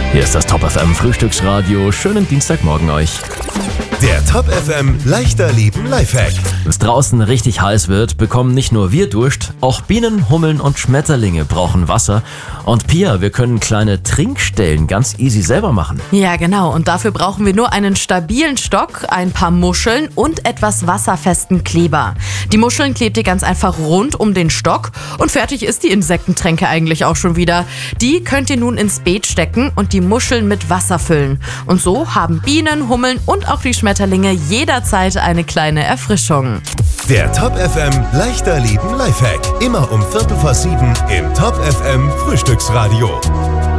Hier ist das Top FM Frühstücksradio. Schönen Dienstagmorgen euch. Der Top FM leichter Leben Lifehack. Wenn es draußen richtig heiß wird, bekommen nicht nur wir Durst, auch Bienen, Hummeln und Schmetterlinge brauchen Wasser. Und Pia, wir können kleine Trinkstellen ganz easy selber machen. Ja, genau. Und dafür brauchen wir nur einen stabilen Stock, ein paar Muscheln und etwas wasserfesten Kleber. Die Muscheln klebt ihr ganz einfach rund um den Stock und fertig ist die Insektentränke eigentlich auch schon wieder. Die könnt ihr nun ins Beet stecken und die Muscheln mit Wasser füllen. Und so haben Bienen, Hummeln und auch die Schmetterlinge jederzeit eine kleine Erfrischung. Der Top FM leichter Leben Lifehack. Immer um 6:45 im Top FM Frühstücksradio.